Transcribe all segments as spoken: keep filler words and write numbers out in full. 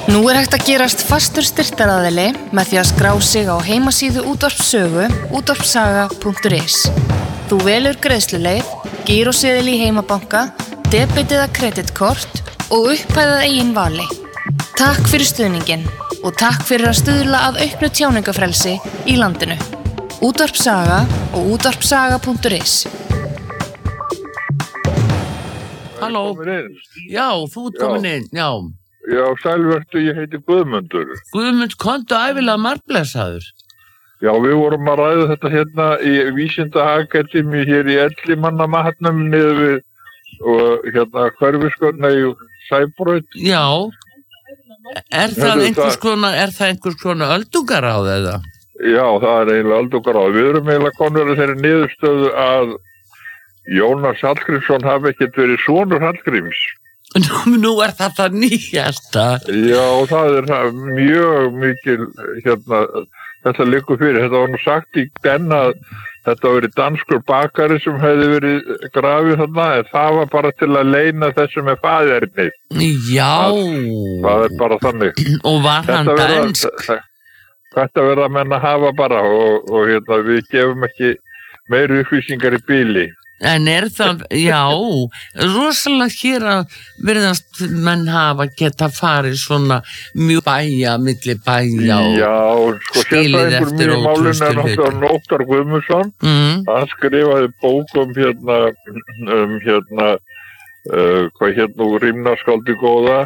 Nú er hægt að gerast fastur styrktaraðili með því að skrá sig á heimasíðu Útvarpssögu útvarpssaga punktur is. Þú velur greiðsluleið, gíróseðil í heimabanka, debet eða kreditkort og upphæðað eigin vali. Takk fyrir stuðninginn og takk fyrir að stuðla að auknu tjáningafrelsi í landinu. Útvarpssaga og útvarpssaga punktur is. Halló, já, þú ert komin inn, já. Já, sælvertu, ég heiti Guðmundur. Guðmund, komdu ævilega margblessaður. Já, við vorum að ræða þetta hérna í Vísindaakademíu hér í Ellimannamatnum niður við og hérna hverfiskotna í Sæbraut. Já, er það einhvers konar, er það einhvers konar öldungaráð eða? Já, það er eiginlega öldungaráð. Við erum eiginlega konur að þeirri niðurstöðu að Jónas Hallgrímsson hafi ekkert verið sonur Hallgríms. Nú, nú er það það nýjasta. Já, það er mjög mikil, hérna, þetta liggur fyrir. Þetta var nú sagt í den að þetta var verið danskur bakari sem hefði verið grafið þarna, en það var bara til að leyna þessum með faðernið. Já. Það, það er bara þannig. Og var hann dansk? Þetta verða menn að hafa bara og, og hérna, við gefum ekki meiri upplýsingar í bíli. En er það, já, rosalega hér að virðast menn hafa geta farið svona mjög bæja, milli bæja og já, sko, skilið eftir ótrústu hluti. Já, sko, sérfræðingur mjög málun er náttúrulega Óttar Guðmundsson. Mm. Hann skrifaði bók um hérna, um hérna, uh, hvað hérna úr rímnaskáldi góða.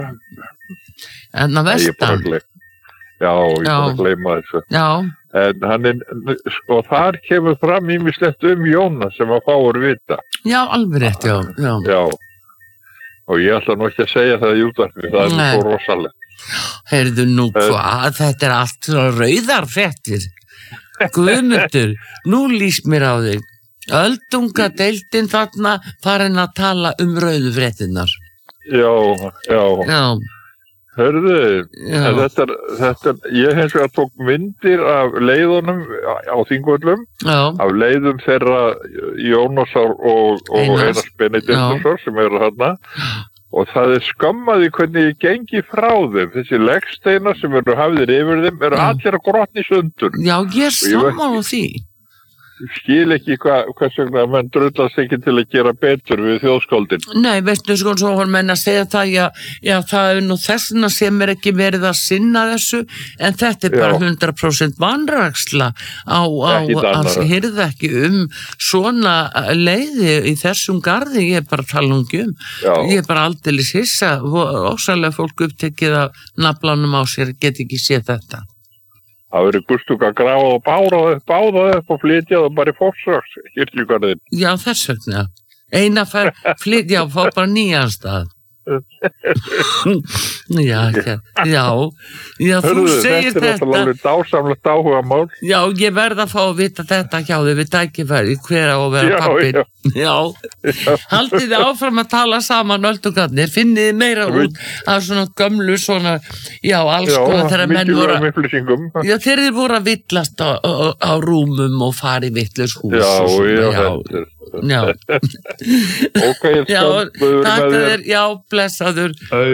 En að vestan? Já, ég er bara að gleyma þessu. Já. En hann er, og þar kemur fram ýmislegt um Jónas sem að fáur vita. Já, alveg rétt, já. Já. Já. Og ég ætla nú ekki að segja það í útvarpi, það er svo rosalega. Heyrðu nú hvað, þetta er allt svona rauðar fréttir. Guðmundur, nú líst mér á þig. Öldungadeildin þarna farin að tala um rauðu fréttinnar. Já, já. Já. Hörðu, þetta, þetta, ég hins vegar tók myndir af leiðunum á Þingvöllum, af leiðum þeirra Jónasar og, og Einars Benediktssonar sem eru þarna og það er skammaði hvernig ég gengi frá þeim. Þessi leggsteinar sem eru hafðir yfir þeim eru Já. allir að grotna í sundur. Já, ég er sammála því. Ég skil ekki hvað, hvers vegna menn drullast ekki til að gera betur við þjóðskáldin. Nei, veistu sko, svo var menn að segja það, já, já, það er nú þessuna sem er ekki verið að sinna þessu, en þetta er bara já. hundrað prósent vanræksla á, á að hirða ekki um svona leiði í þessum garði, ég er bara að tala um um. Já. Ég er bara aldeilis hissa, ósælega fólk upptekið af naflanum á sér, get ekki séð þetta. Það verið gustug að grafa og bára upp, báða upp og flytja það bara í Fossröks, kirkjugarðin. Já, þess vegna. Eina fær flytja og fá bara nýjan stað. já, já, já, já, þú Hörðu, segir þetta. Þetta er alveg dásamlegt áhuga mál. Já, ég verð að fá að vita þetta hjá þig við tækifæri, hver á að vera pappir. Já, já. Haldið þið áfram að tala saman öldungarnir, finnið þið meira út af svona gömlu svona, já, alls konar þegar menn voru að, já, þeir eru voru að villast á, á, á rúmum og fari vitlaus hús. Já, og svona, já, já. Já. Ok, ég já, takk að þér, já, blessaður.